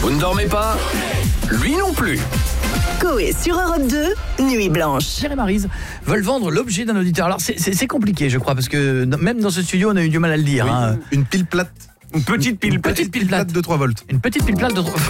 Vous ne dormez pas? Lui non plus. Coé sur Europe 2, Nuit Blanche. Pierre et Maryse veulent vendre l'objet d'un auditeur. Alors c'est compliqué, je crois, parce que même dans ce studio, on a eu du mal à le dire. Oui, hein. Une pile plate. Une petite pile plate de 3 volts. Une petite pile plate de 3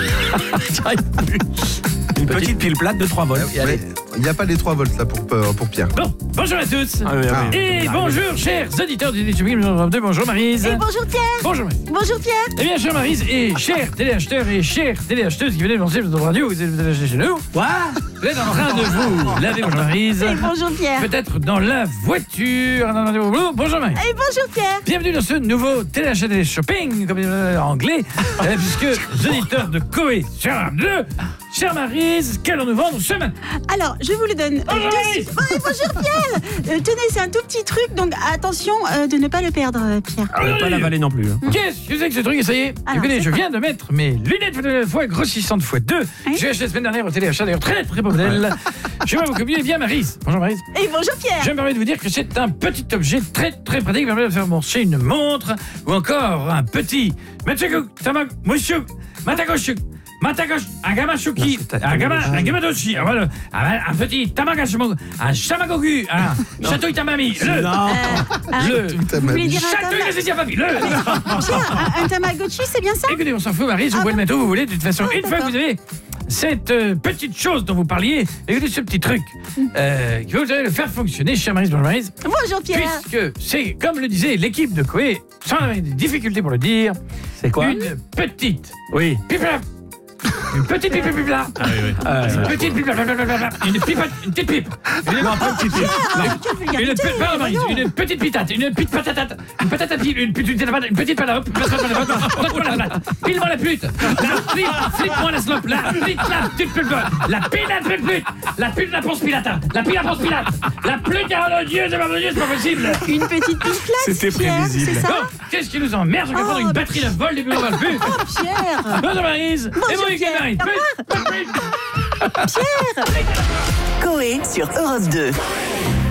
Une petite pile plate de 3 volts. Allez. Il n'y a pas les 3 volts là pour Pierre. Bon, bonjour à tous. Ah. Et bonjour, chers auditeurs du bonjour Maryse. Et bonjour Pierre. Bonjour Maryse. Bonjour Pierre. Eh bien, chère Maryse et chers téléacheteurs et chères téléacheteuses qui venez de lancer votre radio, vous êtes acheté chez nous. Quoi? Vous êtes en train de vous laver, bonjour Maryse. Et bonjour Pierre. Peut-être dans la voiture. Bonjour Maryse. Et bonjour Pierre. Bienvenue dans ce nouveau téléachat télé-shopping, comme en anglais, puisque les auditeurs de Coé sur Europe 2, chère Maryse, qu'allons-nous vendre ce matin? Alors, je vous le donne. Bonjour Maryse. Bonjour Pierre. Tenez, c'est un tout petit truc, donc attention de ne pas le perdre, Pierre. On va pas l'avaler non plus. Qu'est-ce que c'est que ce truc? Et ça y est, Alors, écoutez, c'est je quoi viens de mettre mes lunettes de fois grossissantes fois 2. J'ai acheté la semaine dernière au téléachat, d'ailleurs très beau modèle. Je vais vous communiquer bien Maryse. Bonjour Maryse. Et bonjour Pierre. Je me permets de vous dire que c'est un petit objet très pratique qui permet de faire marcher une montre ou encore un petit monsieur Agamashuki, Agamadoshi, voilà, un petit Tamagashimo, un Shamagogu, un Château Itamami, Vous voulez dire Pierre, un Tamagotchi, c'est bien ça? écoutez, on s'en fout Maryse, vous pouvez le mettre où vous voulez, de toute façon, une fois que vous avez cette petite chose dont vous parliez, écoutez ce petit truc, que vous allez le faire fonctionner, chère Maryse, bonjour Maryse. Bonjour Pierre. Puisque c'est, comme le disait l'équipe de Coé, sans avoir des difficultés pour le dire, C'est quoi? une petite Oui. pipe-là. Une petite pipe là. Une petite pipe là. Une petite pipe. Une petite pitate. Une petite patate. Une patate à pile. Une petite patate. Pile-moi la pute. Flippe-moi la slope. La pute la pute. La pute la ponce pilata. La pile la ponce pilate. La pute, oh mon Dieu, c'est pas possible. Une petite pile plate, C'était Pierre, prévisible. c'est ça? Bon, qu'est-ce qui nous emmerde? Je vais prendre une batterie de vol depuis on va plus. Oh Pierre. Bonjour Maryse. Et bon week-end Maryse. Pierre. Coé sur Europe 2.